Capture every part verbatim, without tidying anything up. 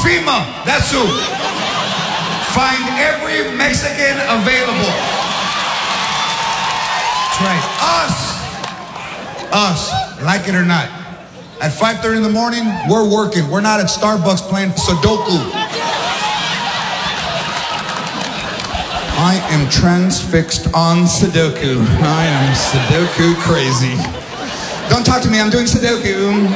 FEMA, that's who. Find every Mexican available. That's right. Us. Us. Like it or not. At five thirty in the morning, we're working. We're not at Starbucks playing Sudoku. I am transfixed on Sudoku. I am Sudoku crazy. Don't talk to me, I'm doing Sudoku.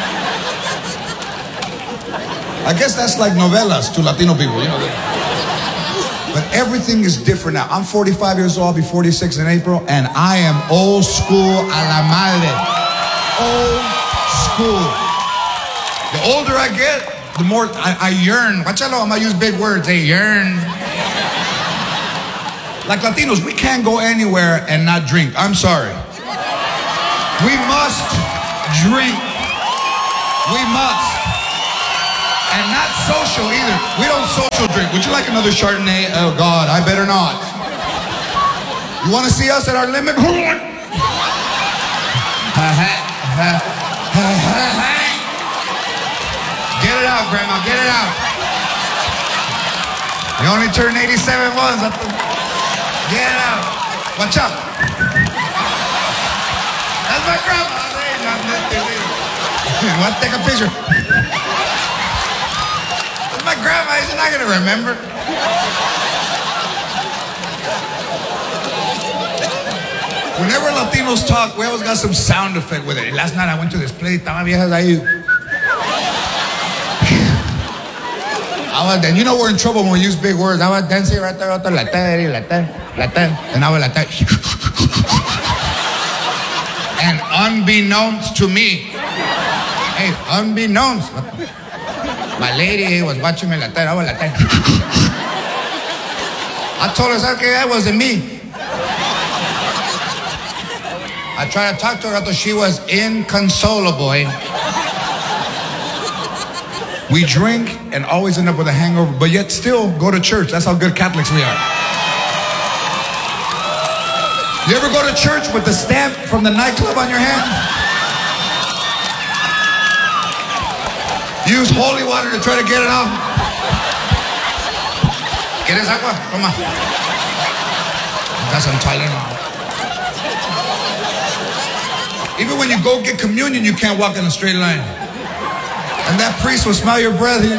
I guess that's like novelas to Latino people, you know. But everything is different now. I'm forty-five years old, I'll be forty-six in April, and I am old school a la madre. Old school. The older I get, the more I, I yearn. Guachalo, I'm gonna use big words. They yearn. Like Latinos, we can't go anywhere and not drink. I'm sorry. We must drink. We must. And not social either. We don't social drink. Would you like another Chardonnay? Oh God, I better not. You want to see us at our limit? Get it out, Grandma, get it out. You only turned eighty-seven once. Get it out. Watch out. That's my grandma. Want to take a picture? That's my grandma. She's not going to remember. Whenever Latinos talk, we always got some sound effect with it. Last night I went to this place. Estaba viejas ahí. And you know we're in trouble when we use big words. I was dancing right there, latte, latte, latte, and I was latte. And unbeknownst to me, hey, unbeknownst, my lady was watching me latte. I was latte. I told her, okay, that wasn't me. I tried to talk to her. I thought she was inconsolable. Eh? We drink and always end up with a hangover, but yet still go to church. That's how good Catholics we are. You ever go to church with the stamp from the nightclub on your hand? Use holy water to try to get it off. ¿Quieres agua? Toma. Got some Tylenol. Even when you go get communion, you can't walk in a straight line. And that priest will smell your breath here.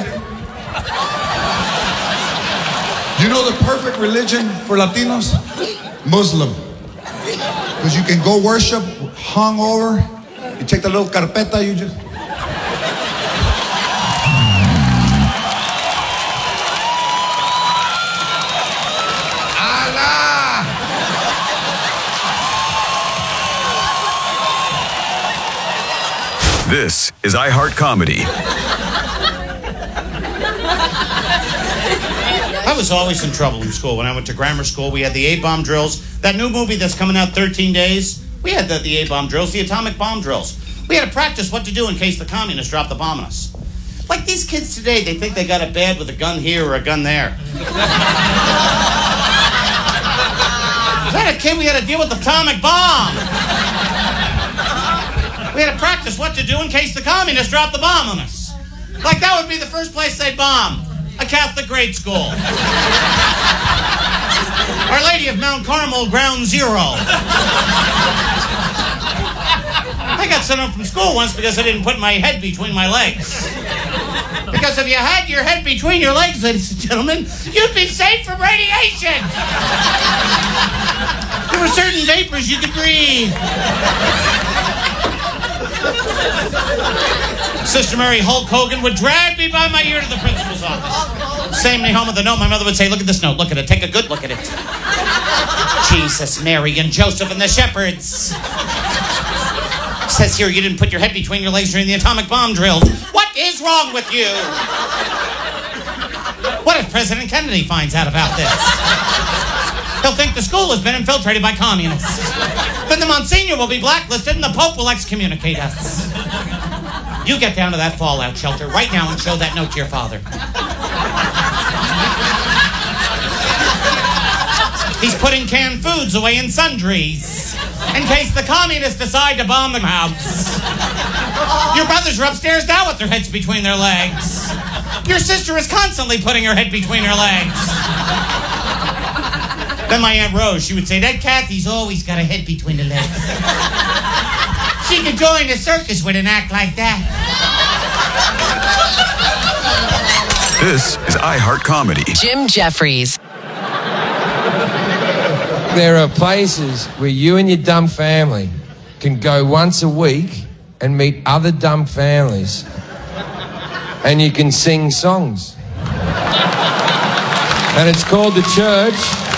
You know the perfect religion for Latinos? Muslim. Because you can go worship hung over. You take the little carpeta, you just... Allah! This is iHeart Comedy. I was always in trouble in school. When I went to grammar school, we had the A-bomb drills. That new movie that's coming out thirteen days, we had the, the A-bomb drills, the atomic bomb drills. We had to practice what to do in case the communists drop the bomb on us. Like these kids today, they think they got it bad with a gun here or a gun there. As I had a kid, we had to deal with the atomic bomb. We had to practice what to do in case the communists drop the bomb on us. Like that would be the first place they'd bomb. A Catholic grade school. Our Lady of Mount Carmel, ground zero. I got sent home from school once because I didn't put my head between my legs. Because if you had your head between your legs, ladies and gentlemen, you'd be safe from radiation. There were certain vapors you could breathe. Sister Mary Hulk Hogan would drag me by my ear to the principal's office. Same me home with a note. My mother would say, look at this note. Look at it. Take a good look at it. Jesus, Mary, and Joseph and the shepherds. It says here you didn't put your head between your legs during the atomic bomb drills. What is wrong with you? What if President Kennedy finds out about this? He'll think the school has been infiltrated by communists. Then the Monsignor will be blacklisted and the Pope will excommunicate us. You get down to that fallout shelter right now and show that note to your father. He's putting canned foods away in sundries in case the communists decide to bomb the house. Your brothers are upstairs now with their heads between their legs. Your sister is constantly putting her head between her legs. Then my Aunt Rose, she would say, that Kathy's always got a head between her legs. She could join a circus with an act like that. This is iHeart Comedy. Jim Jeffries. There are places where you and your dumb family can go once a week and meet other dumb families, and you can sing songs. And it's called the church.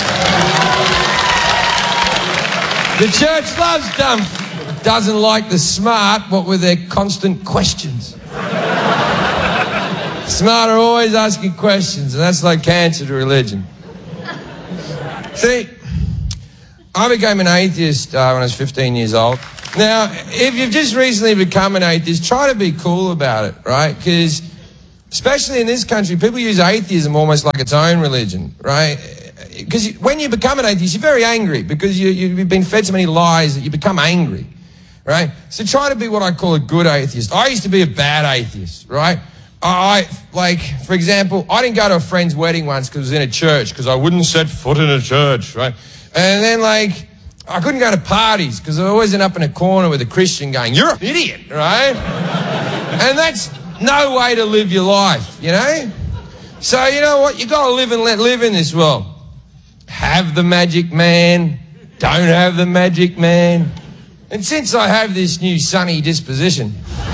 The church loves dumb, doesn't like the smart, what with their constant questions. Smart are always asking questions, and that's like cancer to religion. See, I became an atheist uh, when I was fifteen years old. Now, if you've just recently become an atheist, try to be cool about it, right? Because, especially in this country, people use atheism almost like its own religion, right? Because when you become an atheist, you're very angry because you, you've been fed so many lies that you become angry, right? So try to be what I call a good atheist. I used to be a bad atheist, right? I, like, for example, I didn't go to a friend's wedding once because it was in a church, because I wouldn't set foot in a church, right? And then, like, I couldn't go to parties because I always end up in a corner with a Christian going, you're an idiot, right? And that's no way to live your life, you know? So, you know what? You got to live and let live in this world. Have the magic man, don't have the magic man. And since I have this new sunny disposition,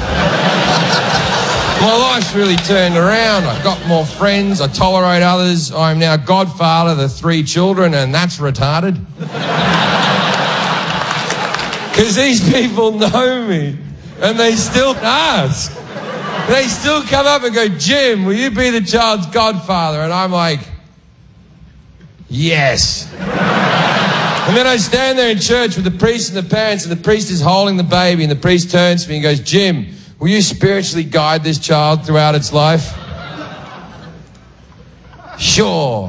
my life's really turned around. I've got more friends. I tolerate others. I'm now godfather to three children, and that's retarded. Because these people know me, and they still ask. They still come up and go, Jim, will you be the child's godfather? And I'm like, yes. And then I stand there in church with the priest and the parents, and the priest is holding the baby, and the priest turns to me and goes, Jim, will you spiritually guide this child throughout its life? Sure.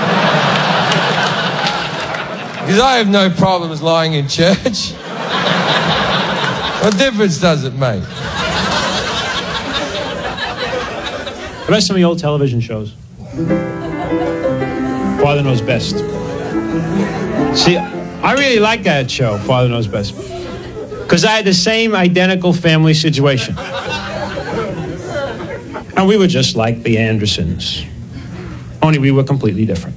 Because I have no problems lying in church. What difference does it make? What are some of your old television shows? Father Knows Best. See, I really like that show, Father Knows Best, because I had the same identical family situation. And we were just like the Andersons, only we were completely different.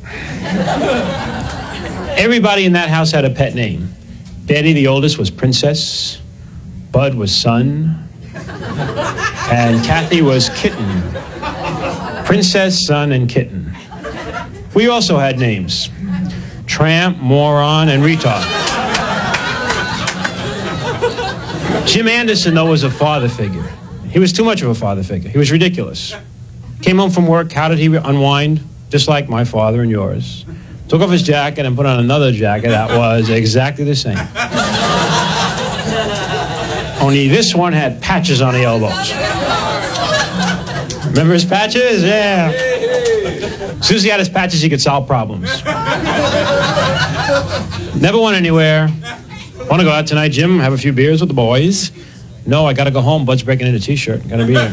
Everybody in that house had a pet name. Daddy, the oldest, was Princess. Bud was Son. And Kathy was Kitten. Princess, Son, and Kitten. We also had names. Tramp, Moron, and Retard. Jim Anderson, though, was a father figure. He was too much of a father figure. He was ridiculous. Came home from work, how did he unwind? Just like my father and yours. Took off his jacket and put on another jacket that was exactly the same. Only this one had patches on the elbows. Remember his patches? Yeah. As soon as he had his patches, he could solve problems. Never went anywhere. Want to go out tonight, Jim? Have a few beers with the boys? No, I got to go home. Bud's breaking in a T-shirt. Got to be there.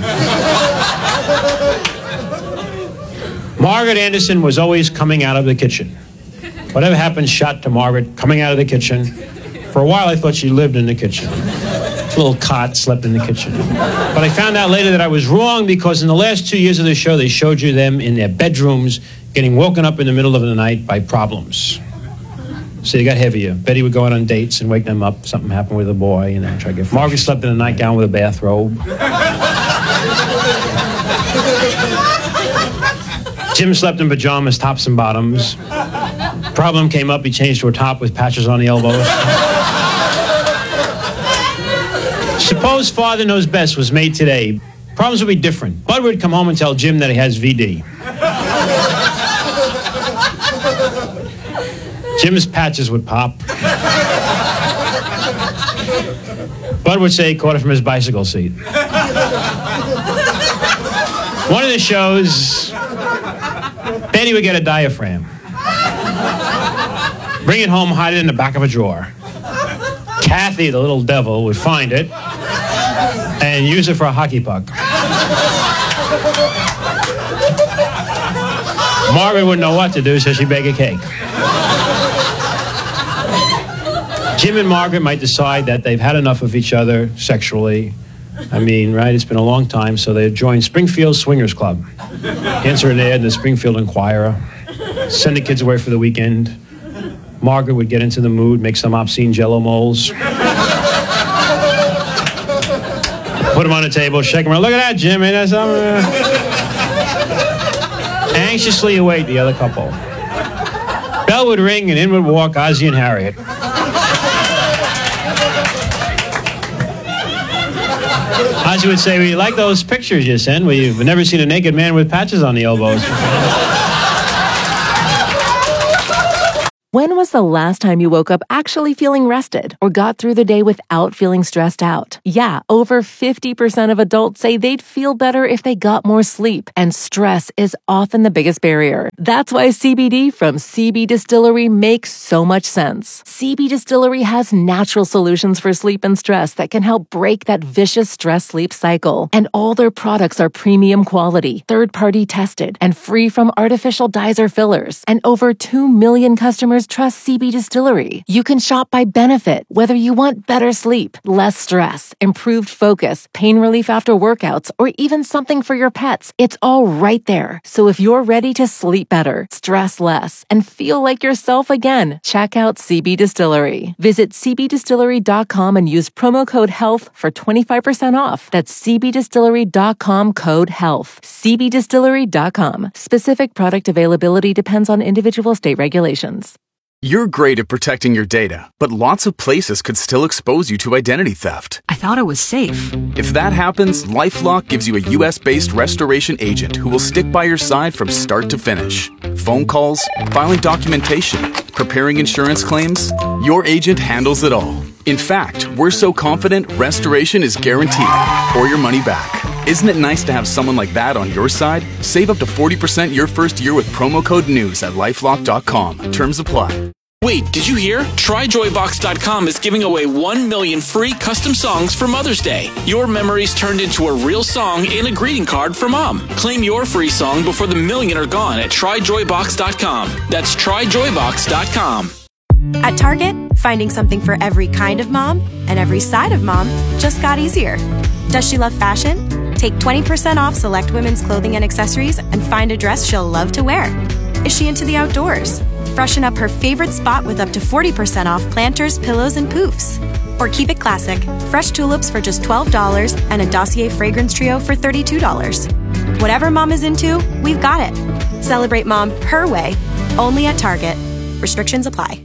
Margaret Anderson was always coming out of the kitchen. Whatever happened, shot to Margaret coming out of the kitchen. For a while, I thought she lived in the kitchen. A little cot, slept in the kitchen. But I found out later that I was wrong, because in the last two years of the show, they showed you them in their bedrooms getting woken up in the middle of the night by problems. So they got heavier. Betty would go out on dates and wake them up. Something happened with a boy, and then try to get. Margaret slept in a nightgown with a bathrobe. Jim slept in pajamas, tops and bottoms. Problem came up, he changed to a top with patches on the elbows. Suppose Father Knows Best was made today. Problems would be different. Bud would come home and tell Jim that he has V D. Jim's patches would pop. Bud would say he caught it from his bicycle seat. One of the shows, Betty would get a diaphragm. Bring it home, hide it in the back of a drawer. Kathy, the little devil, would find it and use it for a hockey puck. Margaret wouldn't know what to do, so she'd bake a cake. Jim and Margaret might decide that they've had enough of each other sexually. I mean, right, it's been a long time, so they join Springfield Swingers Club. Answer an ad in the Springfield Inquirer. Send the kids away for the weekend. Margaret would get into the mood, make some obscene Jell-O molds. Put them on the table, shake them around. Look at that, Jim. Ain't that something? Anxiously await the other couple. Bell would ring and in would walk Ozzie and Harriet. Ozzie would say, we like those pictures you send. We've never seen a naked man with patches on the elbows. When was the last time you woke up actually feeling rested or got through the day without feeling stressed out? Yeah, over fifty percent of adults say they'd feel better if they got more sleep, and stress is often the biggest barrier. That's why C B D from C B Distillery makes so much sense. C B Distillery has natural solutions for sleep and stress that can help break that vicious stress-sleep cycle. And all their products are premium quality, third-party tested, and free from artificial dyes or fillers. And over two million customers trust C B Distillery. You can shop by benefit, whether you want better sleep, less stress, improved focus, pain relief after workouts, or even something for your pets. It's all right there. So if you're ready to sleep better, stress less, and feel like yourself again, check out C B Distillery. Visit c b distillery dot com and use promo code HEALTH for twenty-five percent off. That's c b distillery dot com code HEALTH. c b distillery dot com. Specific product availability depends on individual state regulations. You're great at protecting your data, but lots of places could still expose you to identity theft. I thought it was safe. If that happens, LifeLock gives you a U S-based restoration agent who will stick by your side from start to finish. Phone calls, filing documentation, preparing insurance claims, your agent handles it all. In fact, we're so confident restoration is guaranteed or your money back. Isn't it nice to have someone like that on your side? Save up to forty percent your first year with promo code NEWS at lifelock dot com. Terms apply. Wait, did you hear? try joy box dot com is giving away one million free custom songs for Mother's Day. Your memories turned into a real song and a greeting card for Mom. Claim your free song before the million are gone at try joy box dot com. That's try joy box dot com. At Target, finding something for every kind of mom and every side of mom just got easier. Does she love fashion? Take twenty percent off select women's clothing and accessories and find a dress she'll love to wear. Is she into the outdoors? Freshen up her favorite spot with up to forty percent off planters, pillows, and poofs. Or keep it classic. Fresh tulips for just twelve dollars and a Dossier fragrance trio for thirty-two dollars. Whatever mom is into, we've got it. Celebrate mom her way, only at Target. Restrictions apply.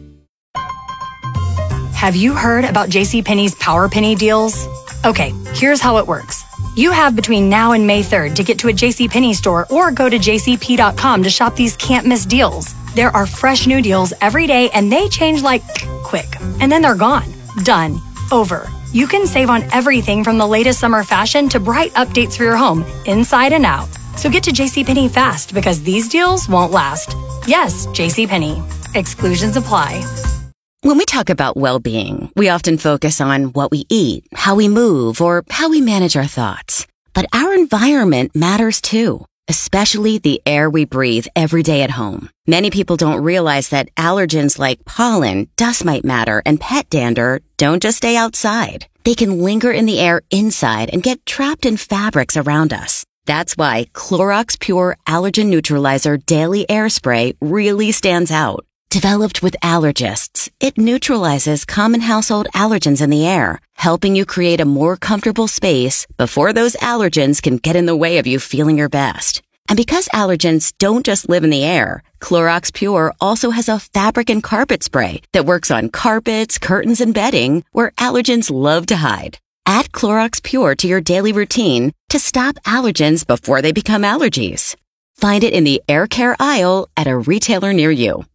Have you heard about JCPenney's Power Penny deals? Okay, here's how it works. You have between now and May third to get to a JCPenney store or go to j c p dot com to shop these can't-miss deals. There are fresh new deals every day, and they change like quick. And then they're gone. Done. Over. You can save on everything from the latest summer fashion to bright updates for your home, inside and out. So get to JCPenney fast, because these deals won't last. Yes, JCPenney. Exclusions apply. When we talk about well-being, we often focus on what we eat, how we move, or how we manage our thoughts. But our environment matters too, especially the air we breathe every day at home. Many people don't realize that allergens like pollen, dust mite matter, and pet dander don't just stay outside. They can linger in the air inside and get trapped in fabrics around us. That's why Clorox Pure Allergen Neutralizer Daily Air Spray really stands out. Developed with allergists, it neutralizes common household allergens in the air, helping you create a more comfortable space before those allergens can get in the way of you feeling your best. And because allergens don't just live in the air, Clorox Pure also has a fabric and carpet spray that works on carpets, curtains, and bedding where allergens love to hide. Add Clorox Pure to your daily routine to stop allergens before they become allergies. Find it in the air care aisle at a retailer near you.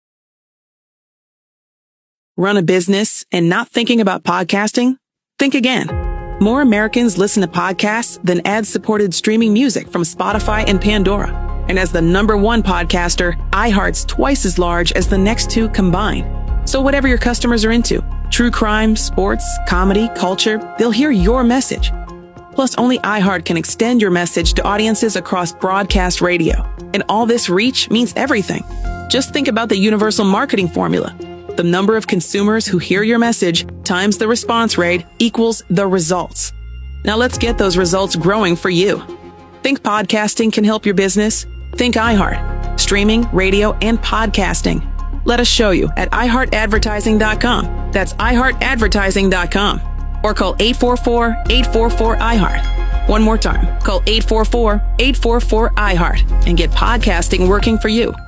Run a business and not thinking about podcasting? Think again. More Americans listen to podcasts than ad-supported streaming music from Spotify and Pandora. And as the number one podcaster, iHeart's twice as large as the next two combined. So whatever your customers are into, true crime, sports, comedy, culture, they'll hear your message. Plus, only iHeart can extend your message to audiences across broadcast radio. And all this reach means everything. Just think about the universal marketing formula. The number of consumers who hear your message times the response rate equals the results. Now let's get those results growing for you. Think podcasting can help your business? Think iHeart. Streaming, radio, and podcasting. Let us show you at i heart advertising dot com. That's i heart advertising dot com. Or call eight four four, eight four four, I heart. One more time. Call eight four four, eight four four, I heart and get podcasting working for you.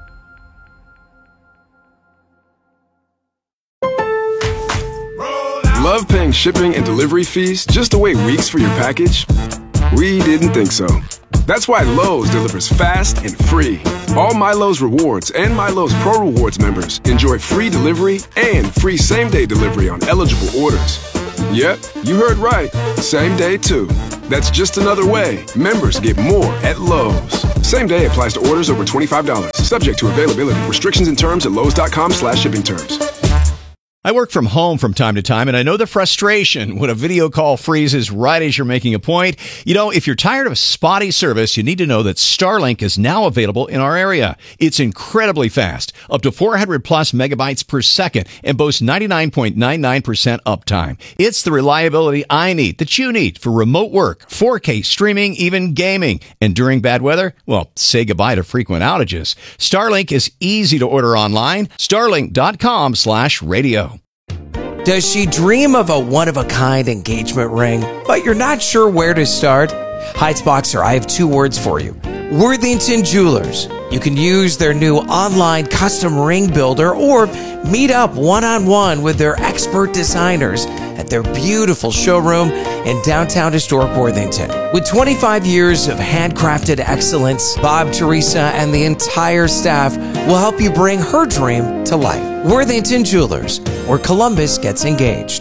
Love paying shipping and delivery fees just to wait weeks for your package? We didn't think so. That's why Lowe's delivers fast and free. All MyLowe's Rewards and MyLowe's Pro Rewards members enjoy free delivery and free same-day delivery on eligible orders. Yep, you heard right. Same day, too. That's just another way members get more at Lowe's. Same day applies to orders over twenty-five dollars. Subject to availability. Restrictions and terms at lowes.com slash shipping terms. I work from home from time to time, and I know the frustration when a video call freezes right as you're making a point. You know, if you're tired of spotty service, you need to know that Starlink is now available in our area. It's incredibly fast, up to four hundred plus megabytes per second, and boasts ninety-nine point nine nine percent uptime. It's the reliability I need, that you need, for remote work, four K streaming, even gaming. And during bad weather, well, say goodbye to frequent outages. Starlink is easy to order online. Starlink.com slash radio. Does she dream of a one-of-a-kind engagement ring, but you're not sure where to start? Heights Boxer, I have two words for you. Worthington Jewelers. You can use their new online custom ring builder or meet up one-on-one with their expert designers at their beautiful showroom in downtown historic Worthington. With twenty-five years of handcrafted excellence, Bob, Teresa, and the entire staff will help you bring her dream to life. Worthington Jewelers, where Columbus gets engaged.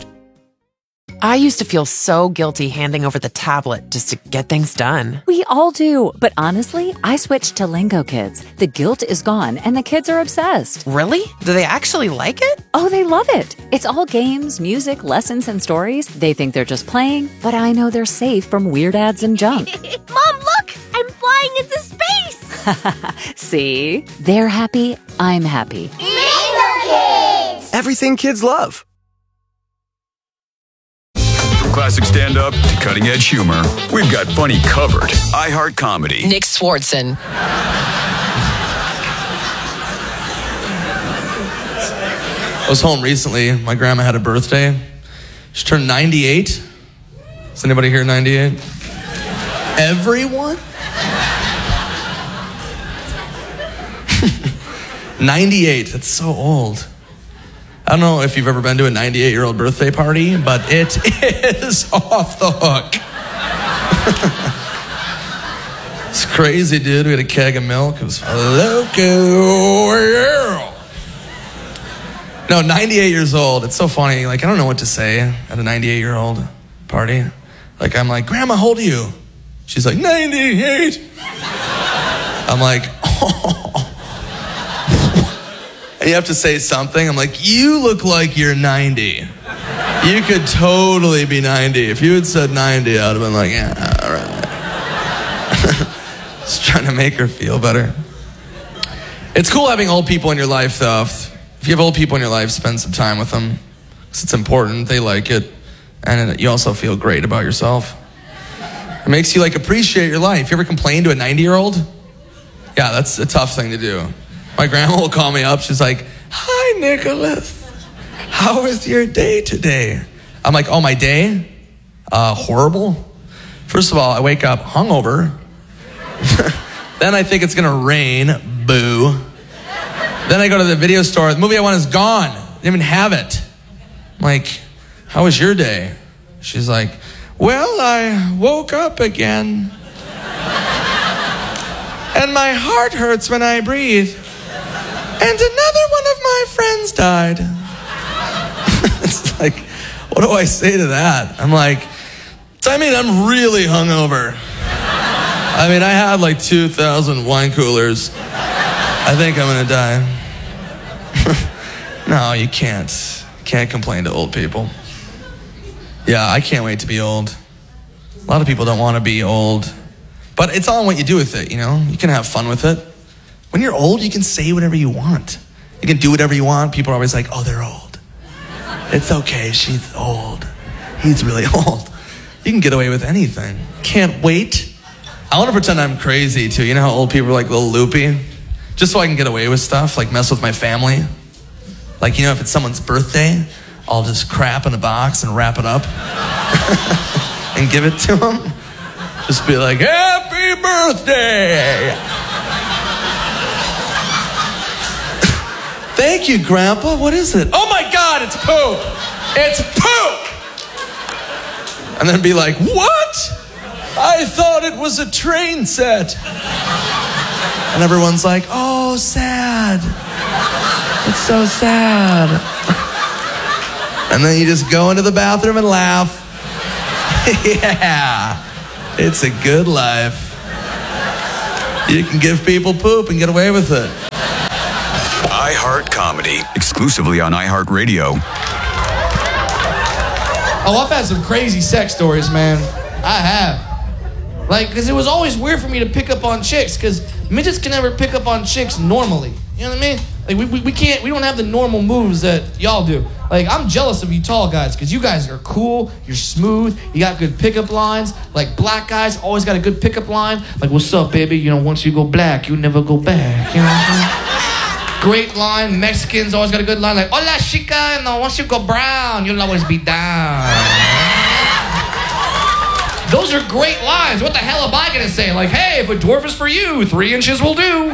I used to feel so guilty handing over the tablet just to get things done. We all do, but honestly, I switched to Lingo Kids. The guilt is gone, and the kids are obsessed. Really? Do they actually like it? Oh, they love it. It's all games, music, lessons, and stories. They think they're just playing, but I know they're safe from weird ads and junk. Mom, look! I'm flying into space! See? They're happy, I'm happy. Lingo Kids! Everything kids love. Classic stand-up to cutting-edge humor, we've got funny covered. iHeart Comedy. Nick Swartzen. I was home recently. My grandma had a birthday. She turned ninety-eight. Is anybody here ninety-eight? Everyone? ninety-eight. That's so old. I don't know if you've ever been to a ninety-eight-year-old birthday party, but it is off the hook. It's crazy, dude. We had a keg of milk. It was loco. Yeah. No, ninety-eight years old. It's so funny. Like, I don't know what to say at a ninety-eight-year-old party. Like, I'm like, Grandma, how old are you? She's like, ninety-eight. I'm like, oh. And you have to say something. I'm like, you look like you're ninety. You could totally be ninety. If you had said ninety, I would have been like, yeah, all right. Just trying to make her feel better. It's cool having old people in your life, though. If you have old people in your life, spend some time with them. Because it's important. They like it. And you also feel great about yourself. It makes you, like, appreciate your life. You ever complain to a ninety-year-old? Yeah, that's a tough thing to do. My grandma will call me up. She's like, hi, Nicholas. How was your day today? I'm like, oh, my day? Uh, horrible. First of all, I wake up hungover. Then I think it's going to rain. Boo. Then I go to the video store. The movie I want is gone. Didn't even have it. I'm like, how was your day? She's like, well, I woke up again. And my heart hurts when I breathe. And another one of my friends died. It's like, what do I say to that? I'm like, I mean, I'm really hungover. I mean, I had like two thousand wine coolers. I think I'm gonna die. No, you can't. Can't complain to old people. Yeah, I can't wait to be old. A lot of people don't want to be old. But it's all on what you do with it, you know? You can have fun with it. When you're old, you can say whatever you want. You can do whatever you want. People are always like, oh, they're old. It's okay, she's old. He's really old. You can get away with anything. Can't wait. I want to pretend I'm crazy, too. You know how old people are like a little loopy? Just so I can get away with stuff, like mess with my family. Like, you know, if it's someone's birthday, I'll just crap in a box and wrap it up and give it to them. Just be like, happy birthday! Thank you, Grandpa. What is it? Oh my God, it's poop! It's poop! And then be like, what? I thought it was a train set. And everyone's like, oh, sad. It's so sad. And then you just go into the bathroom and laugh. Yeah, it's a good life. You can give people poop and get away with it. iHeart Comedy, exclusively on iHeartRadio. Oh, I've had some crazy sex stories, man. I have. Like, because it was always weird for me to pick up on chicks, because midgets can never pick up on chicks normally. You know what I mean? Like, we, we, we can't, we don't have the normal moves that y'all do. Like, I'm jealous of you tall guys, because you guys are cool, you're smooth, you got good pickup lines. Like, black guys always got a good pickup line. Like, what's up, baby? You know, once you go black, you never go back. You know what I'm saying? Great line. Mexicans always got a good line. Like, hola, chica, no, once you go brown, you'll always be down. Those are great lines. What the hell am I going to say? Like, hey, if a dwarf is for you, three inches will do.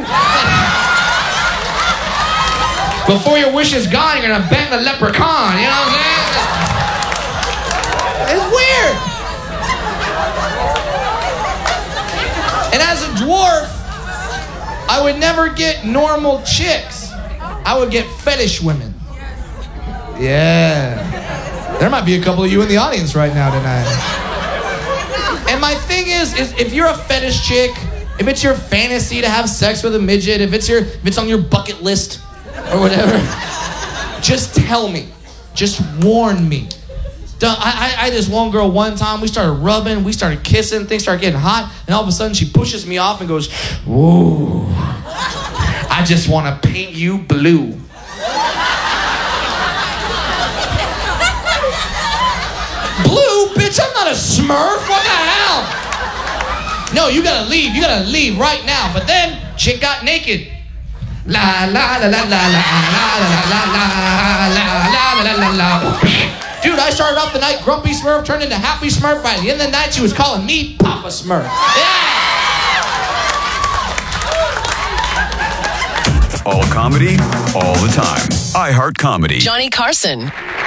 Before your wish is gone, you're going to bang the leprechaun. You know what I'm saying? It's weird. And as a dwarf, I would never get normal chicks. I would get fetish women. Yeah. There might be a couple of you in the audience right now tonight. And my thing is, is if you're a fetish chick, if it's your fantasy to have sex with a midget, if it's your, if it's on your bucket list or whatever, just tell me. Just warn me. I, I, I had this one girl one time, we started rubbing, we started kissing, things started getting hot, and all of a sudden she pushes me off and goes, whoa, I just want to paint you blue. Blue? Bitch, I'm not a Smurf. What the hell? No, you gotta leave. You gotta leave right now. But then, chick got naked. La la la la la la la la la la la la la la. Dude, I started off the night Grumpy Smurf, turned into Happy Smurf. By the end of the night, she was calling me Papa Smurf. Yeah! All comedy, all the time. iHeart Comedy. Johnny Carson.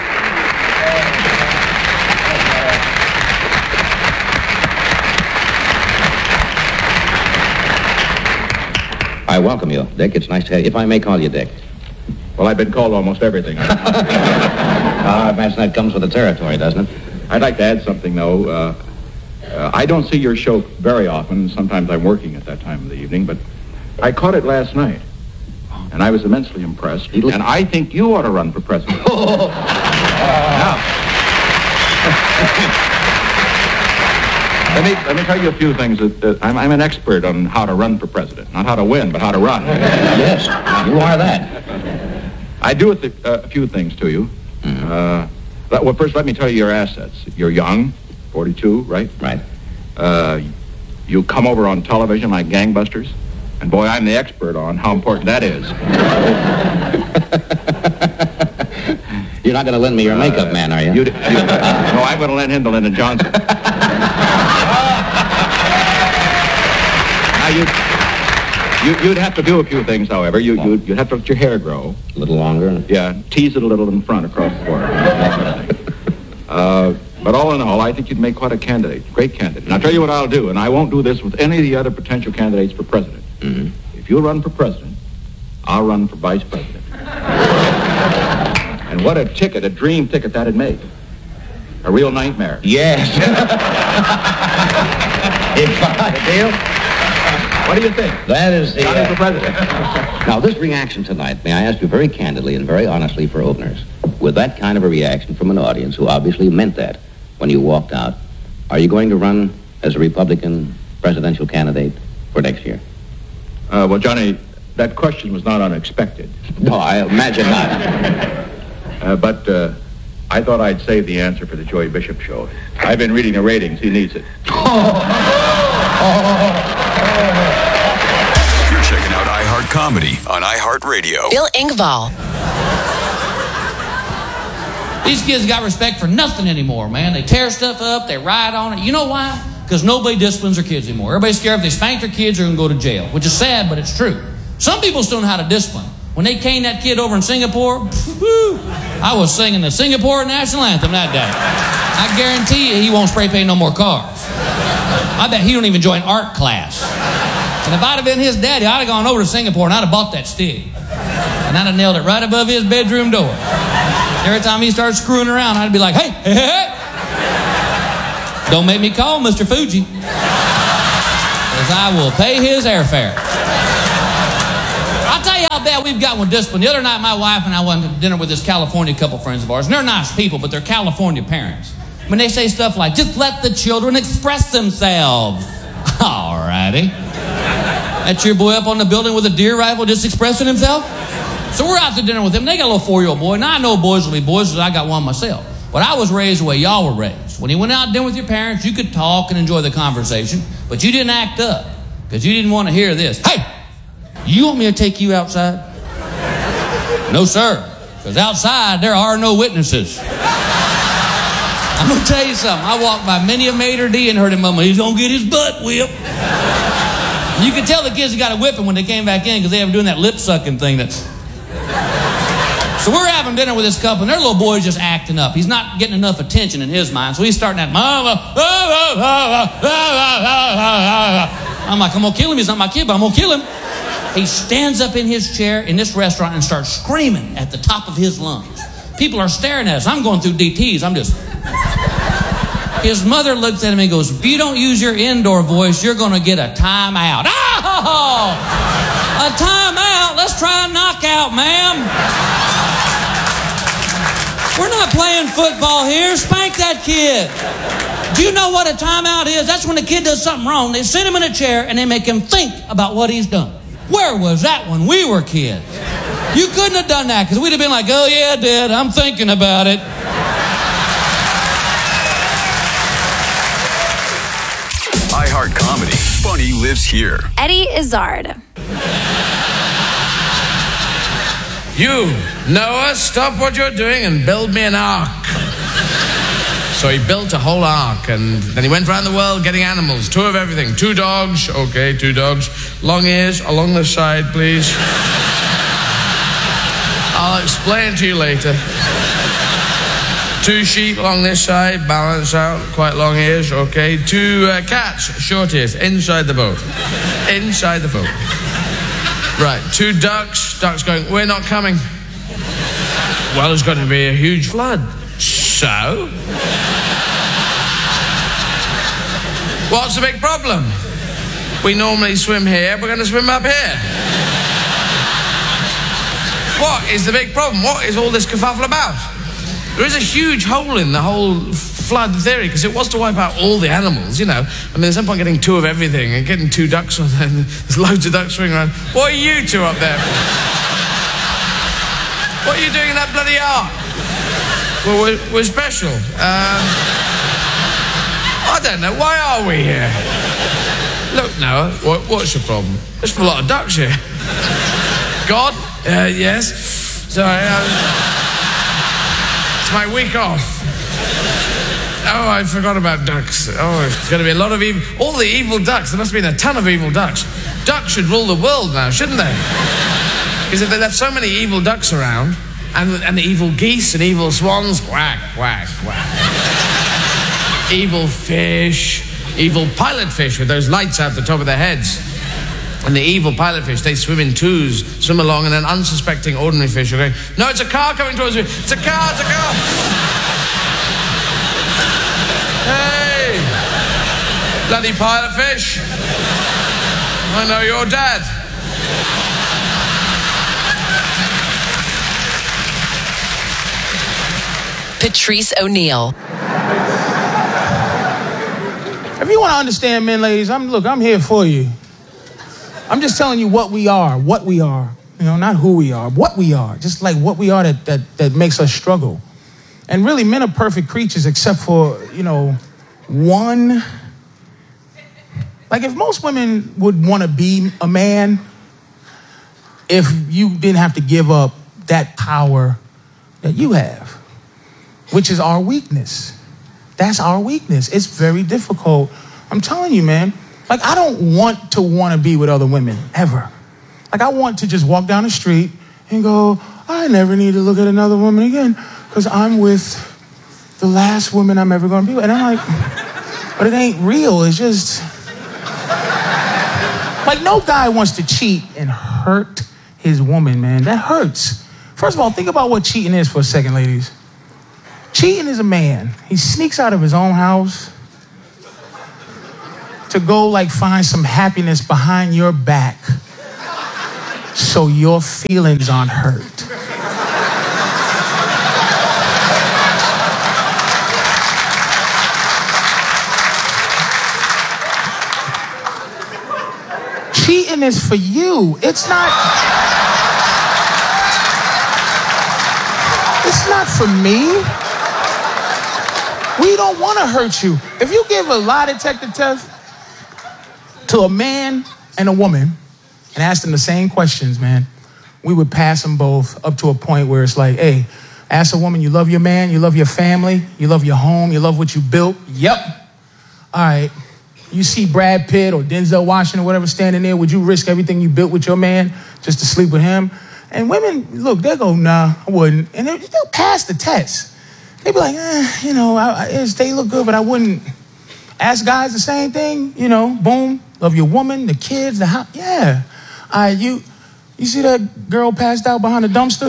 I welcome you, Dick. It's nice to have you. If I may call you Dick. Well, I've been called almost everything. uh, I imagine that comes with the territory, doesn't it? I'd like to add something, though. Uh, uh, I don't see your show very often. Sometimes I'm working at that time of the evening, but I caught it last night, and I was immensely impressed. And I think you ought to run for president. Oh. Now, let me let me tell you a few things. That, that I'm, I'm an expert on how to run for president, not how to win, but how to run. Yes, you are that. I do a, th- uh, a few things to you. Mm-hmm. Uh, but, well, first, let me tell you your assets. You're young, forty-two, right? Right. Uh, you come over on television like gangbusters, and boy, I'm the expert on how important that is. You're not going to lend me your makeup uh, man, are you? you, d- you uh, no, I'm going to lend him to Lyndon Johnson. Now, you, you, you'd have to do a few things, however. You, you'd, you'd have to let your hair grow. A little longer? Yeah, tease it a little in front across the board. uh, but all in all, I think you'd make quite a candidate, great candidate. And I'll tell you what I'll do, and I won't do this with any of the other potential candidates for president. Mm-hmm. If you'll run for president, I'll run for vice president. And what a ticket, a dream ticket that'd make. A real nightmare. Yes. If I deal. What do you think? That is the... Johnny for president. Now, this reaction tonight, may I ask you very candidly and very honestly for openers, with that kind of a reaction from an audience who obviously meant that when you walked out, Are you going to run as a Republican presidential candidate for next year? Uh, well, Johnny, that question was not unexpected. No, I imagine not. uh, but uh, I thought I'd save the answer for the Joey Bishop show. I've been reading the ratings. He needs it. You're checking out iHeart Comedy on iHeartRadio. Bill Engvall. These kids got respect for nothing anymore, man. They tear stuff up, they ride on it. You know why? Because nobody disciplines their kids anymore. Everybody's scared if they spank their kids, they're going to go to jail, which is sad, but it's true. Some people still know how to discipline. When they caned that kid over in Singapore, whoo, I was singing the Singapore national anthem that day. I guarantee you he won't spray paint no more cars. I bet he don't even join art class. And if I'd have been his daddy, I'd have gone over to Singapore and I'd have bought that stick. And I'd have nailed it right above his bedroom door. Every time he started screwing around, I'd be like, hey, hey, hey. Don't make me call Mister Fuji. Because I will pay his airfare. I'll tell you how bad we've got with discipline. The other night, my wife and I went to dinner with this California couple friends of ours. And they're nice people, but they're California parents. When they say stuff like, just let the children express themselves. All righty. That's your boy up on the building with a deer rifle just expressing himself? So we're out to dinner with them. They got a little four-year-old boy. Now I know boys will be boys because I got one myself. But I was raised the way y'all were raised. When you went out to dinner with your parents, you could talk and enjoy the conversation, but you didn't act up because you didn't want to hear this. Hey, you want me to take you outside? No, sir, because outside there are no witnesses. I'm going to tell you something. I walked by many a Mater D and heard him mumble, he's going to get his butt whipped. You could tell the kids got a whipping when they came back in because they were doing that lip-sucking thing that's... So we're having dinner with this couple, and their little boy's just acting up. He's not getting enough attention in his mind, so he's starting that. I'm like, I'm going to kill him. He's not my kid, but I'm going to kill him. He stands up in his chair in this restaurant and starts screaming at the top of his lungs. People are staring at us. I'm going through D Ts. I'm just... His mother looks at him and goes, if you don't use your indoor voice, you're going to get a timeout. Oh! A timeout? Let's try a knockout, ma'am. We're not playing football here. Spank that kid. Do you know what a timeout is? That's when the kid does something wrong. They sit him in a chair and they make him think about what he's done. Where was that when we were kids? You couldn't have done that because we'd have been like, oh, yeah, Dad, I'm thinking about it. iHeart Comedy. Funny lives here. Eddie Izzard. You, Noah, stop what you're doing and build me an ark. So he built a whole ark, and then he went around the world getting animals, two of everything. Two dogs, okay, two dogs. Long ears along the side, please. I'll explain to you later. Two sheep along this side, balance out, quite long ears, okay. Two uh, cats, short ears, inside the boat. Inside the boat. Right, two ducks, ducks going, we're not coming. Well, there's going to be a huge flood. So? What's the big problem? We normally swim here, we're going to swim up here. What is the big problem? What is all this kerfuffle about? There is a huge hole in the whole flood theory because it was to wipe out all the animals, you know. I mean, there's no point getting two of everything and getting two ducks on there. There's loads of ducks swimming around. What are you two up there? What are you doing in that bloody ark? Well, we're, we're special. Um, I don't know. Why are we here? Look, Noah, what, what's your problem? There's a lot of ducks here. God? Uh, yes. Sorry. Um, It's my week off. Oh, I forgot about ducks. Oh, it's going to be a lot of evil... All the evil ducks. There must have been a ton of evil ducks. Ducks should rule the world now, shouldn't they? Because if they left so many evil ducks around, and, and the evil geese and evil swans, whack, whack, whack. Evil fish, evil pilot fish with those lights out the top of their heads. And the evil pilot fish, they swim in twos, swim along, and then unsuspecting ordinary fish are going, no, it's a car coming towards me. It's a car, it's a car. Hey, bloody pilot fish. I know your dad. Patrice O'Neill. If you want to understand men, ladies, I'm look, I'm here for you. I'm just telling you what we are, what we are. You know, not who we are, what we are. Just like what we are that that, that makes us struggle. And really, men are perfect creatures except for, you know, one. Like if most women would want to be a man, if you didn't have to give up that power that you have, which is our weakness. That's our weakness. It's very difficult. I'm telling you, man, like I don't want to want to be with other women, ever. Like I want to just walk down the street and go, I never need to look at another woman again because I'm with the last woman I'm ever going to be with. And I'm like, but it ain't real. It's just, like no guy wants to cheat and hurt his woman, man. That hurts. First of all, think about what cheating is for a second, ladies. Cheating is a man. He sneaks out of his own house to go like find some happiness behind your back so your feelings aren't hurt. Cheating is for you. It's not, it's not for me. We don't want to hurt you. If you give a lie detector test to a man and a woman and ask them the same questions, man, we would pass them both up to a point where it's like, hey, ask a woman, you love your man, you love your family, you love your home, you love what you built. Yep. All right. You see Brad Pitt or Denzel Washington or whatever standing there, would you risk everything you built with your man just to sleep with him? And women, look, they go, nah, I wouldn't. And they, they'll pass the test. They be like, eh, you know, I, I, they look good, but I wouldn't. Ask guys the same thing, you know, boom, love your woman, the kids, the house. Yeah. All right, you, you see that girl passed out behind the dumpster?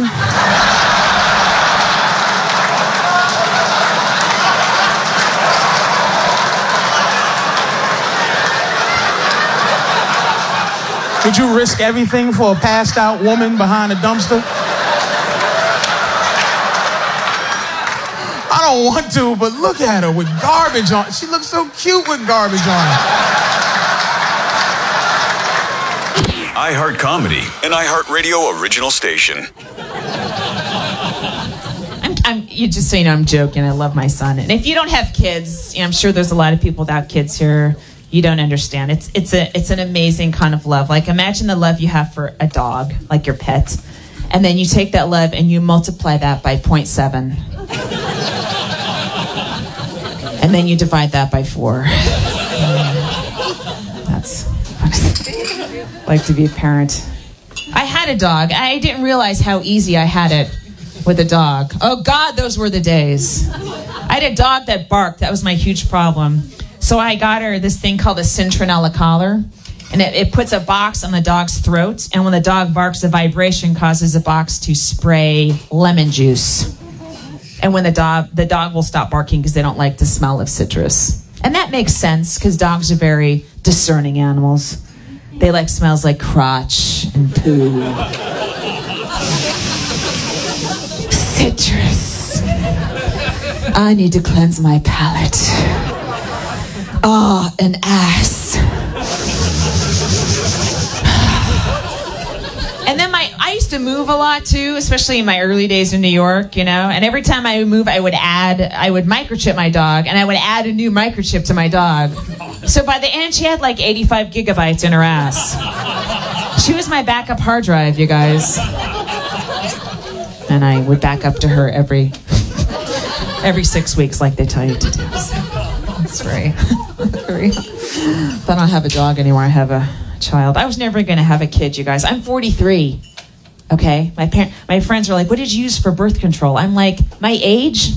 Would you risk everything for a passed out woman behind a dumpster? I don't want to, but look at her with garbage on. She looks so cute with garbage on. iHeart Comedy, an iHeartRadio original station. I'm, I'm, you just so you know, I'm joking. I love my son. And if you don't have kids, you know, I'm sure there's a lot of people without kids here. You don't understand. It's it's a it's an amazing kind of love. Like imagine the love you have for a dog, like your pet, and then you take that love and you multiply that by zero point seven. And then you divide that by four. That's like to be a parent. I had a dog. I didn't realize how easy I had it with a dog. Oh God, those were the days. I had a dog that barked. That was my huge problem. So I got her this thing called a Citronella collar. And it, it puts a box on the dog's throat. And when the dog barks, the vibration causes the box to spray lemon juice. And when the dog, the dog will stop barking because they don't like the smell of citrus. And that makes sense because dogs are very discerning animals. They like smells like crotch and poo. Citrus. I need to cleanse my palate. Oh, an ass. And then my, I used to move a lot too, especially in my early days in New York, you know, and every time I would move, I would add, I would microchip my dog, and I would add a new microchip to my dog. So by the end, she had like eighty-five gigabytes in her ass. She was my backup hard drive, you guys. And I would back up to her every, every six weeks like they tell you to do. So that's right. If I don't have a dog anymore, I have a child. I was never going to have a kid, you guys. I'm forty-three. Okay? My parent, my friends are like, what did you use for birth control? I'm like, my age?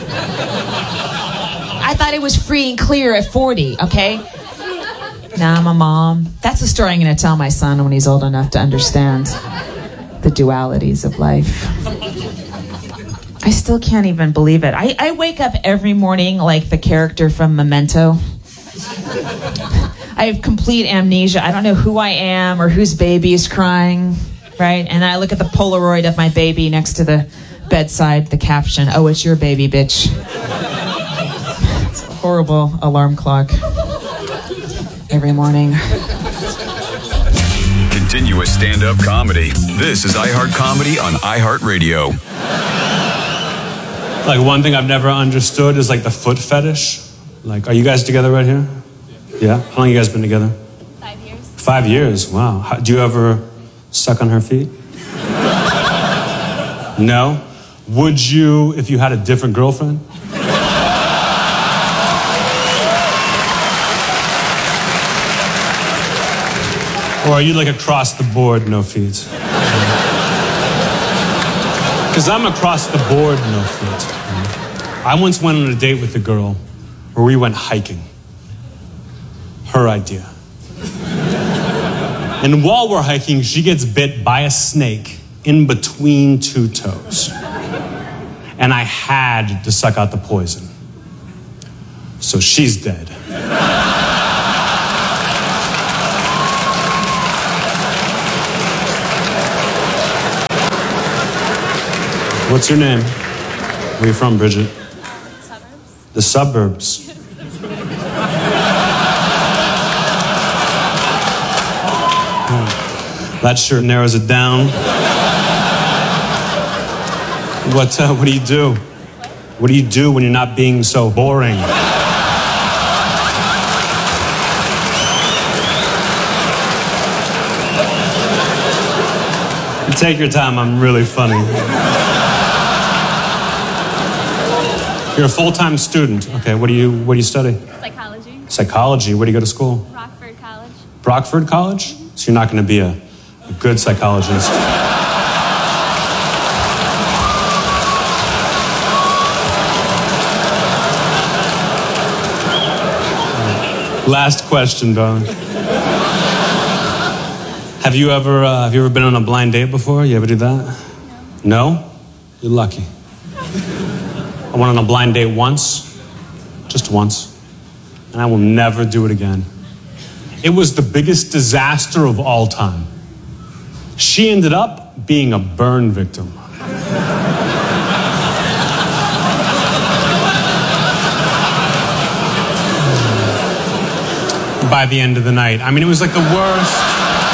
I thought it was free and clear at forty, okay? Now I'm a mom. That's the story I'm going to tell my son when he's old enough to understand the dualities of life. I still can't even believe it. I, I wake up every morning like the character from Memento. I have complete amnesia. I don't know who I am or whose baby is crying, right? And I look at the Polaroid of my baby next to the bedside, the caption, oh, it's your baby, bitch. It's a horrible alarm clock. every morning. Continuous stand-up comedy. This is iHeart Comedy on iHeartRadio. Like, one thing I've never understood is, like, the foot fetish. Like, are you guys together right here? Yeah? How long you guys been together? Five years. Five years, wow. How, do you ever suck on her feet? No? Would you if you had a different girlfriend? Or are you like across the board, no feet? Because I'm across the board, no feet. I once went on a date with a girl where we went hiking. Her idea. And while we're hiking, she gets bit by a snake in between two toes. And I had to suck out the poison. So she's dead. What's your name? Where are you from, Bridget? Suburbs. The suburbs. That sure narrows it down. What, uh, what do you do? What do you do when you're not being so boring? Take your time, I'm really funny. You're a full-time student. Okay, what do you what do you study? Psychology. Psychology. Where do you go to school? Rockford College. Brockford College? So you're not going to be a, a good psychologist. Last question, darling. Have you ever uh, have you ever been on a blind date before? You ever do that? No. No? You're lucky. I went on a blind date once, just once, and I will never do it again. It was the biggest disaster of all time. She ended up being a burn victim. By the end of the night. I mean, it was like the worst.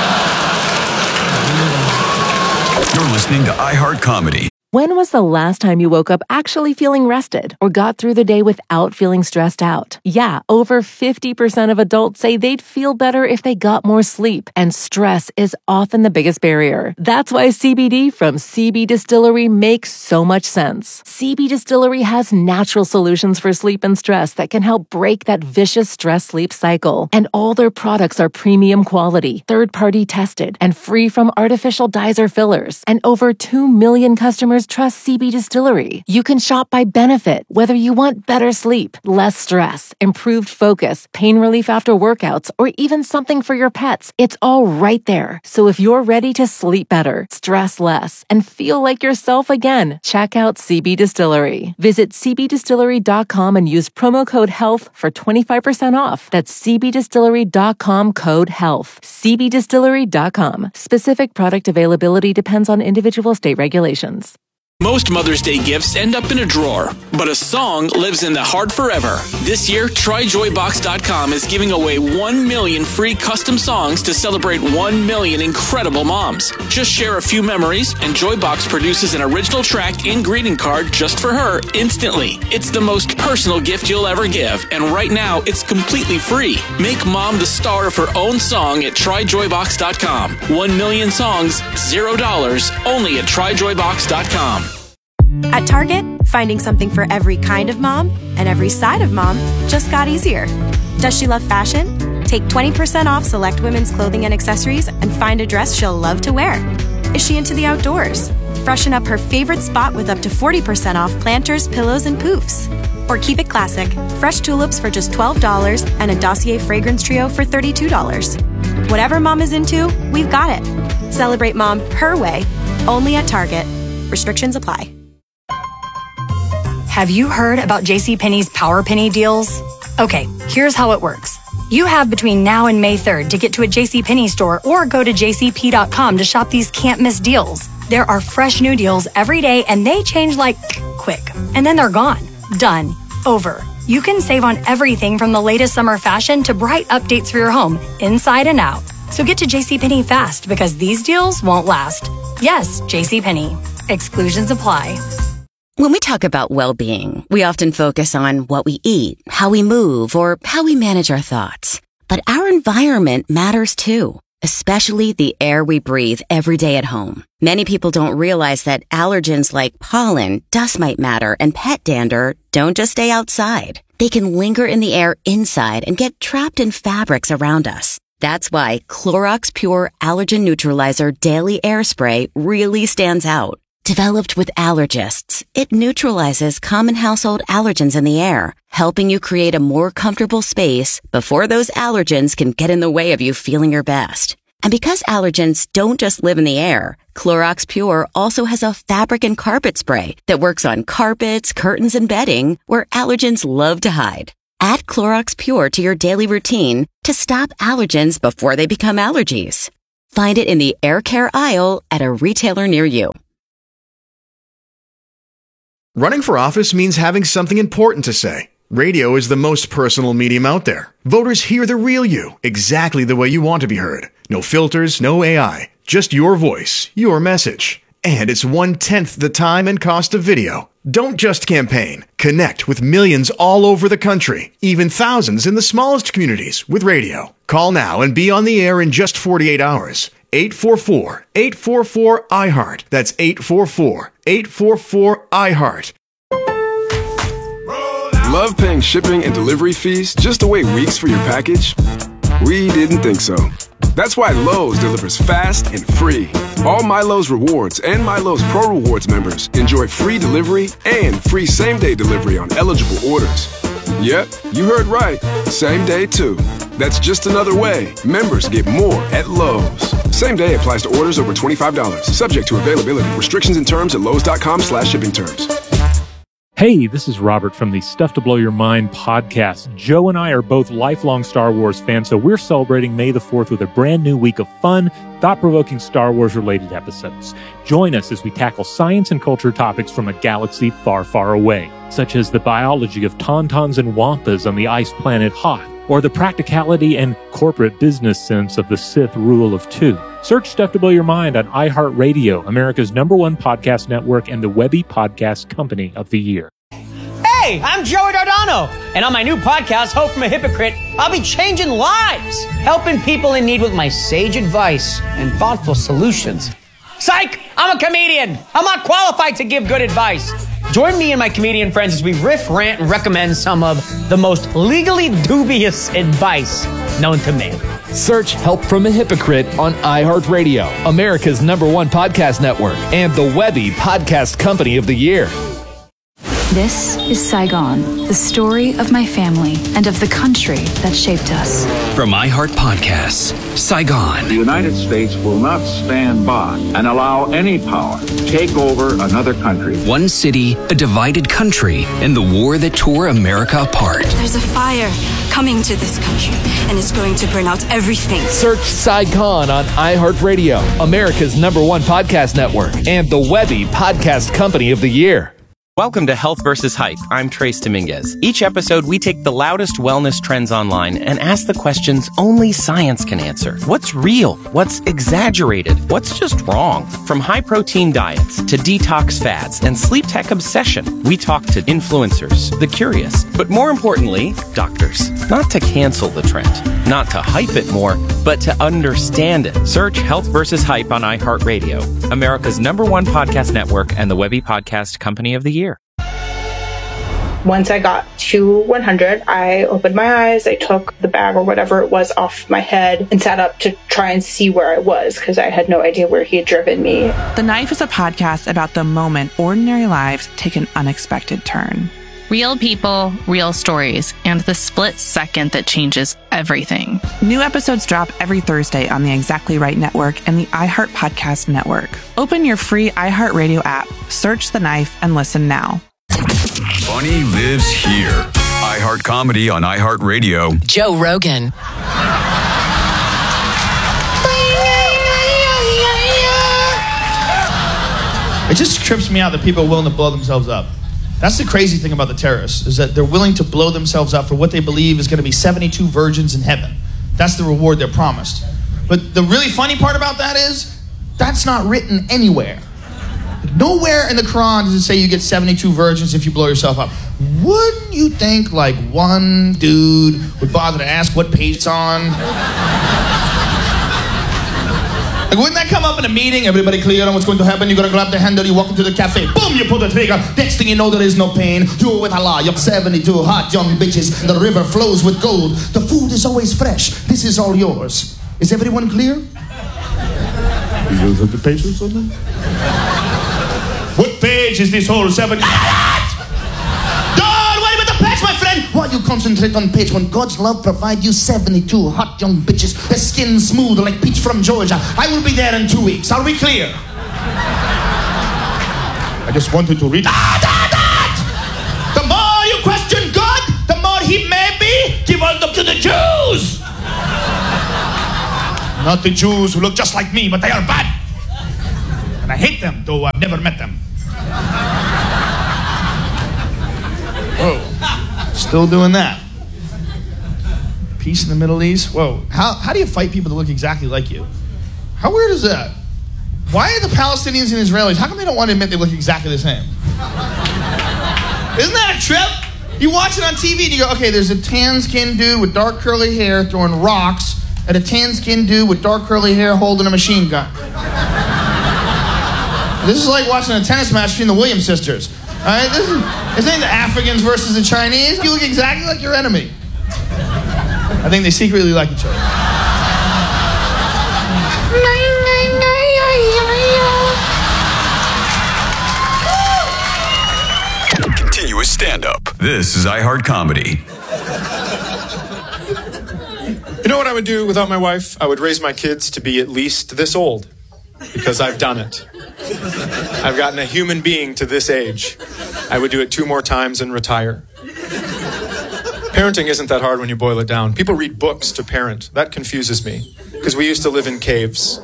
You're listening to iHeart Comedy. When was the last time you woke up actually feeling rested or got through the day without feeling stressed out? Yeah, over fifty percent of adults say they'd feel better if they got more sleep, and stress is often the biggest barrier. That's why C B D from C B Distillery makes so much sense. C B Distillery has natural solutions for sleep and stress that can help break that vicious stress-sleep cycle. And all their products are premium quality, third-party tested, and free from artificial dyes or fillers. And over two million customers trust C B Distillery. You can shop by benefit, whether you want better sleep, less stress, improved focus, pain relief after workouts, or even something for your pets. It's all right there. So if you're ready to sleep better, stress less, and feel like yourself again, check out C B Distillery. Visit c b distillery dot com and use promo code HEALTH for twenty-five percent off. That's c b distillery dot com code HEALTH. c b distillery dot com. Specific product availability depends on individual state regulations. Most Mother's Day gifts end up in a drawer, but a song lives in the heart forever. This year, try joy box dot com is giving away one million free custom songs to celebrate one million incredible moms. Just share a few memories, and Joybox produces an original track and greeting card just for her instantly. It's the most personal gift you'll ever give, and right now, it's completely free. Make mom the star of her own song at try joy box dot com. One million songs, zero dollars, only at try joy box dot com. At Target, finding something for every kind of mom and every side of mom just got easier. Does she love fashion? Take twenty percent off select women's clothing and accessories and find a dress she'll love to wear. Is she into the outdoors? Freshen up her favorite spot with up to forty percent off planters, pillows, and poofs. Or keep it classic, fresh tulips for just twelve dollars and a Dossier fragrance trio for thirty-two dollars. Whatever mom is into, we've got it. Celebrate mom her way, only at Target. Restrictions apply. Have you heard about JCPenney's Power Penny deals? Okay, here's how it works. You have between now and May third to get to a JCPenney store or go to j c p dot com to shop these can't-miss deals. There are fresh new deals every day, and they change like quick. And then they're gone. Done. Over. You can save on everything from the latest summer fashion to bright updates for your home, inside and out. So get to JCPenney fast because these deals won't last. Yes, JCPenney. Exclusions apply. When we talk about well-being, we often focus on what we eat, how we move, or how we manage our thoughts. But our environment matters too, especially the air we breathe every day at home. Many people don't realize that allergens like pollen, dust mite matter, and pet dander don't just stay outside. They can linger in the air inside and get trapped in fabrics around us. That's why Clorox Pure Allergen Neutralizer Daily Air Spray really stands out. Developed with allergists, it neutralizes common household allergens in the air, helping you create a more comfortable space before those allergens can get in the way of you feeling your best. And because allergens don't just live in the air, Clorox Pure also has a fabric and carpet spray that works on carpets, curtains, and bedding where allergens love to hide. Add Clorox Pure to your daily routine to stop allergens before they become allergies. Find it in the air care aisle at a retailer near you. Running for office means having something important to say. Radio is the most personal medium out there. Voters hear the real you, exactly the way you want to be heard. No filters, no A I, just your voice, your message. And it's one-tenth the time and cost of video. Don't just campaign. Connect with millions all over the country, even thousands in the smallest communities with radio. Call now and be on the air in just forty-eight hours. eight four four, eight four four, I heart. That's eight four four, eight four four, I heart. Love paying shipping and delivery fees just to wait weeks for your package? We didn't think so. That's why Lowe's delivers fast and free. All My Lowe's Rewards and My Lowe's Pro Rewards members enjoy free delivery and free same-day delivery on eligible orders. Yep, you heard right. Same day, too. That's just another way members get more at Lowe's. Same day applies to orders over twenty-five dollars. Subject to availability. Restrictions and terms at lowes.com slash shipping terms. Hey, this is Robert from the Stuff to Blow Your Mind podcast. Joe and I are both lifelong Star Wars fans, so we're celebrating May the fourth with a brand new week of fun, thought-provoking Star Wars-related episodes. Join us as we tackle science and culture topics from a galaxy far, far away, such as the biology of tauntauns and wampas on the ice planet Hoth, or the practicality and corporate business sense of the Sith rule of two. Search Stuff to Blow Your Mind on iHeartRadio, America's number one podcast network and the Webby Podcast Company of the Year. Hey, I'm Joey Dardano, and on my new podcast, Hope from a Hypocrite, I'll be changing lives, helping people in need with my sage advice and thoughtful solutions. Psych! I'm a comedian. I'm not qualified to give good advice. Join me and my comedian friends as we riff, rant, and recommend some of the most legally dubious advice known to man. Search Help from a Hypocrite on iHeartRadio, America's number one podcast network, and the Webby Podcast Company of the Year. This is Saigon, the story of my family and of the country that shaped us. From iHeart Podcasts, Saigon. The United States will not stand by and allow any power to take over another country. One city, a divided country, and the war that tore America apart. There's a fire coming to this country, and it's going to burn out everything. Search Saigon on iHeartRadio, America's number one podcast network, and the Webby Podcast Company of the Year. Welcome to Health versus Hype. I'm Trace Dominguez. Each episode, we take the loudest wellness trends online and ask the questions only science can answer. What's real? What's exaggerated? What's just wrong? From high-protein diets to detox fads and sleep tech obsession, we talk to influencers, the curious, but more importantly, doctors. Not to cancel the trend, not to hype it more, but to understand it. Search Health versus Hype on iHeartRadio, America's number one podcast network and the Webby Podcast Company of the Year. Once I got to one hundred, I opened my eyes, I took the bag or whatever it was off my head and sat up to try and see where I was because I had no idea where he had driven me. The Knife is a podcast about the moment ordinary lives take an unexpected turn. Real people, real stories, and the split second that changes everything. New episodes drop every Thursday on the Exactly Right Network and the iHeart Podcast Network. Open your free iHeartRadio app, search The Knife, and listen now. Funny lives here. iHeart Comedy on iHeartRadio. Joe Rogan. It just trips me out that people are willing to blow themselves up. That's the crazy thing about the terrorists, is that they're willing to blow themselves up for what they believe is going to be seventy-two virgins in heaven. That's the reward they're promised. But the really funny part about that is, that's not written anywhere. Nowhere in the Quran does it say you get seventy-two virgins if you blow yourself up. Wouldn't you think like one dude would bother to ask what page it's on? Like, wouldn't that come up in a meeting? Everybody clear on what's going to happen? You're going to grab the handle, you walk into the cafe, boom, you pull the trigger. Next thing you know, there is no pain. You're with Allah, you're seventy-two hot young bitches. The river flows with gold. The food is always fresh. This is all yours. Is everyone clear? You guys have the page or something? What page is this whole seven? Don't worry about the page, my friend. Why you concentrate on page when God's love provide you seventy-two hot young bitches, the skin smooth like peach from Georgia? I will be there in two weeks. Are we clear? I just wanted to read. Ah, that, that! The more you question God, the more He may be given up to the Jews. Not the Jews who look just like me, but they are bad. And I hate them, though I've never met them. Whoa. Still doing that. Peace in the Middle East. Whoa. How, how do you fight people that look exactly like you? How weird is that? Why are the Palestinians and Israelis, how come they don't want to admit they look exactly the same? Isn't that a trip? You watch it on T V and you go, okay, there's a tan-skinned dude with dark curly hair throwing rocks at a tan-skinned dude with dark curly hair holding a machine gun. This is like watching a tennis match between the Williams sisters. All right, this is this ain't the Africans versus the Chinese. You look exactly like your enemy. I think they secretly like each other. Continuous stand-up. This is iHeart Comedy. You know what I would do without my wife? I would raise my kids to be at least this old, because I've done it. I've gotten a human being to this age. I would do it two more times and retire. Parenting isn't that hard when you boil it down. People read books to parent. That confuses me, because we used to live in caves.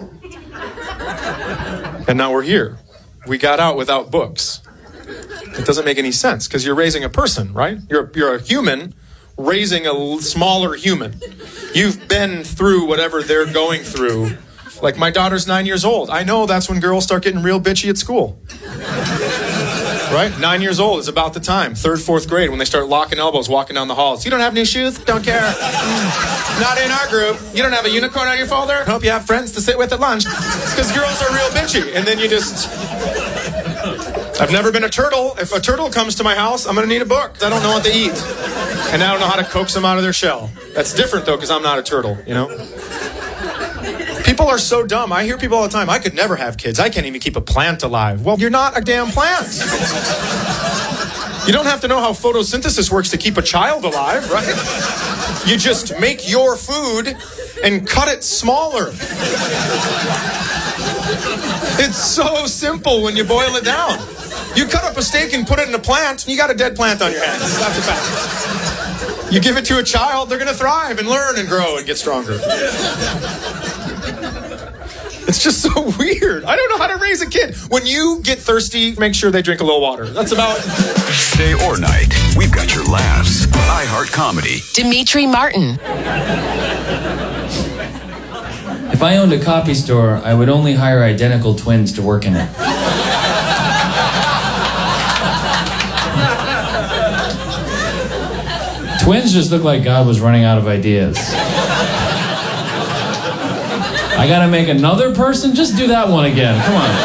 And now we're here. We got out without books. It doesn't make any sense, because you're raising a person, right? You're, you're a human raising a smaller human. You've been through whatever they're going through. Like, my daughter's nine years old. I know that's when girls start getting real bitchy at school. Right? Nine years old is about the time. Third, fourth grade, when they start locking elbows, walking down the halls. You don't have new shoes? Don't care. Not in our group. You don't have a unicorn on your folder? Hope you have friends to sit with at lunch. Because girls are real bitchy. And then you just... I've never been a turtle. If a turtle comes to my house, I'm going to need a book. I don't know what they eat. And I don't know how to coax them out of their shell. That's different, though, because I'm not a turtle, you know? People are so dumb. I hear people all the time, I could never have kids. I can't even keep a plant alive. Well, you're not a damn plant. You don't have to know how photosynthesis works to keep a child alive, right? You just make your food and cut it smaller. It's so simple when you boil it down. You cut up a steak and put it in a plant, and you got a dead plant on your hands. That's a fact. You give it to a child, they're going to thrive and learn and grow and get stronger. It's just so weird. I don't know how to raise a kid. When you get thirsty, make sure they drink a little water. That's about... Day or night, we've got your laughs. iHeart Comedy. Dimitri Martin. If I owned a copy store, I would only hire identical twins to work in it. Twins just look like God was running out of ideas. I gotta make another person? Just do that one again. Come on.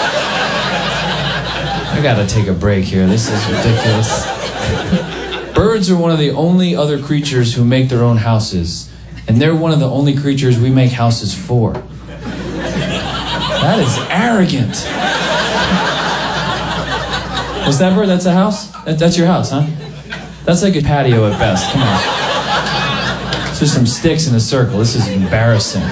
I gotta take a break here. This is ridiculous. Birds are one of the only other creatures who make their own houses. And they're one of the only creatures we make houses for. That is arrogant. What's that bird? That's a house? That, that's your house, huh? That's like a patio at best. Come on. It's just some sticks in a circle. This is embarrassing.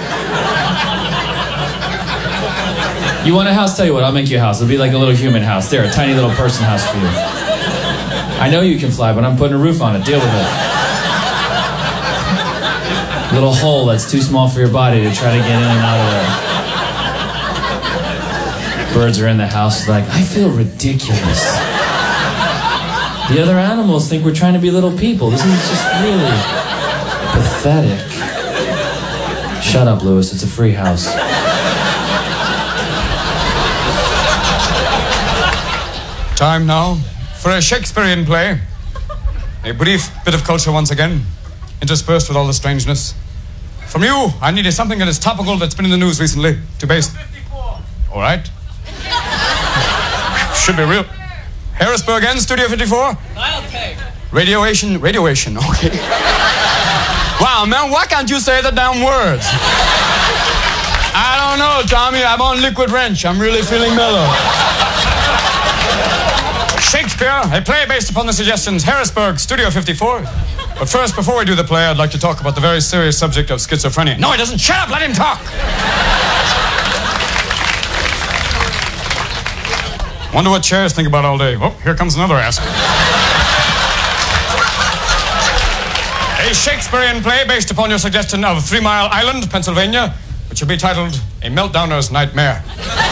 You want a house? Tell you what, I'll make you a house. It'll be like a little human house. There, a tiny little person house for you. I know you can fly, but I'm putting a roof on it. Deal with it. Little hole that's too small for your body to try to get in and out of there. Birds are in the house like, I feel ridiculous. The other animals think we're trying to be little people. This is just really pathetic. Shut up, Lewis. It's a free house. Time now for a Shakespearean play. A brief bit of culture once again, interspersed with all the strangeness. From you, I needed something that is topical that's been in the news recently to base... All right. Should be real. Harrisburg and Studio fifty-four? Radioation, radioation, okay. Wow, man, why can't you say the damn words? I don't know, Tommy. I'm on liquid wrench. I'm really feeling mellow. Shakespeare, a play based upon the suggestions, Harrisburg, Studio fifty-four. But first, before we do the play, I'd like to talk about the very serious subject of schizophrenia. No, he doesn't. Shut up, let him talk. Wonder what chairs think about all day. Oh, here comes another ass. A Shakespearean play based upon your suggestion of Three Mile Island, Pennsylvania, which will be titled A Meltdowner's Nightmare.